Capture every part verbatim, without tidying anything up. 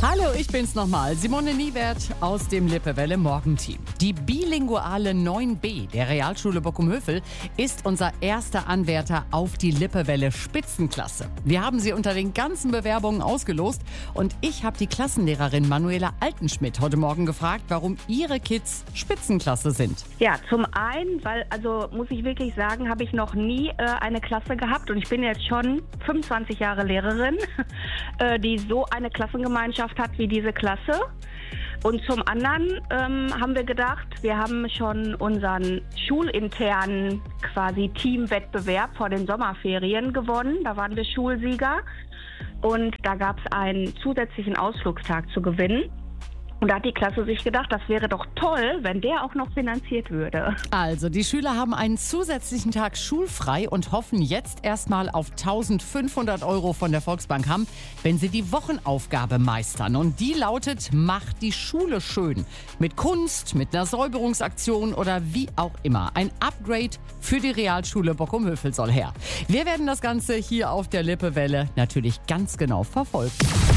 Hallo, ich bin's nochmal, Simone Niewert aus dem Lippewelle Morgenteam. Die bilinguale neun b der Realschule Bockumhövel ist unser erster Anwärter auf die Lippewelle Spitzenklasse. Wir haben sie unter den ganzen Bewerbungen ausgelost und ich habe die Klassenlehrerin Manuela Altenschmidt heute Morgen gefragt, warum ihre Kids Spitzenklasse sind. Ja, zum einen, weil, also muss ich wirklich sagen, habe ich noch nie äh, eine Klasse gehabt und ich bin jetzt schon fünfundzwanzig Jahre Lehrerin, äh, die so eine Klassengemeinschaft hat wie diese Klasse. Und zum anderen ähm, haben wir gedacht, wir haben schon unseren schulinternen quasi Teamwettbewerb vor den Sommerferien gewonnen. Da waren wir Schulsieger und da gab es einen zusätzlichen Ausflugstag zu gewinnen. Und da hat die Klasse sich gedacht, das wäre doch toll, wenn der auch noch finanziert würde. Also, die Schüler haben einen zusätzlichen Tag schulfrei und hoffen jetzt erstmal auf eintausendfünfhundert Euro von der Volksbank Hamm, wenn sie die Wochenaufgabe meistern. Und die lautet, macht die Schule schön. Mit Kunst, mit einer Säuberungsaktion oder wie auch immer. Ein Upgrade für die Realschule Bockumhövel soll her. Wir werden das Ganze hier auf der Lippewelle natürlich ganz genau verfolgen.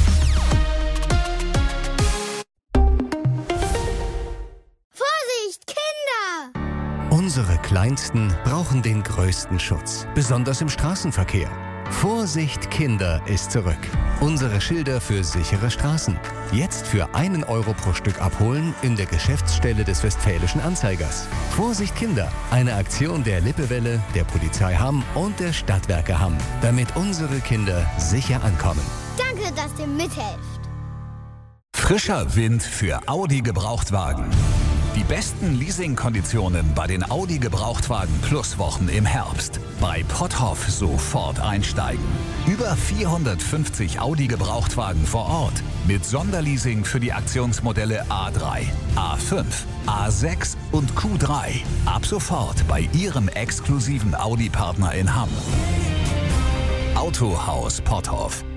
Unsere Kleinsten brauchen den größten Schutz, besonders im Straßenverkehr. Vorsicht, Kinder ist zurück. Unsere Schilder für sichere Straßen. Jetzt für einen Euro pro Stück abholen in der Geschäftsstelle des Westfälischen Anzeigers. Vorsicht, Kinder, eine Aktion der Lippewelle, der Polizei Hamm und der Stadtwerke Hamm, damit unsere Kinder sicher ankommen. Danke, dass ihr mithelft. Frischer Wind für Audi Gebrauchtwagen. Die besten Leasingkonditionen bei den Audi Gebrauchtwagen Plus Wochen im Herbst. Bei Potthoff sofort einsteigen. Über vierhundertfünfzig Audi Gebrauchtwagen vor Ort. Mit Sonderleasing für die Aktionsmodelle A drei, A fünf, A sechs und Q drei. Ab sofort bei Ihrem exklusiven Audi-Partner in Hamm. Autohaus Potthoff.